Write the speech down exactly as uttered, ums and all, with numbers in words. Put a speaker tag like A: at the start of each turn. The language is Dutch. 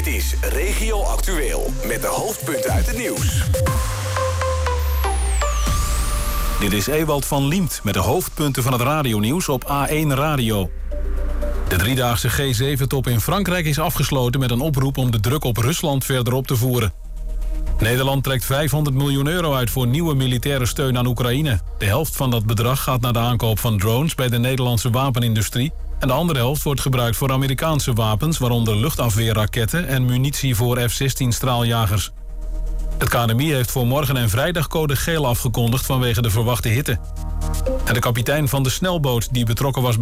A: Dit is Regio Actueel met de hoofdpunten uit het nieuws.
B: Dit is Ewald van Liemt met de hoofdpunten van het radionieuws op A één Radio. De driedaagse G zeven top in Frankrijk is afgesloten met een oproep om de druk op Rusland verder op te voeren. Nederland trekt vijfhonderd miljoen euro uit voor nieuwe militaire steun aan Oekraïne. De helft van dat bedrag gaat naar de aankoop van drones bij de Nederlandse wapenindustrie. En de andere helft wordt gebruikt voor Amerikaanse wapens, waaronder luchtafweerraketten en munitie voor F zestien straaljagers. Het K N M I heeft voor morgen en vrijdag code geel afgekondigd vanwege de verwachte hitte. En de kapitein van de snelboot die betrokken was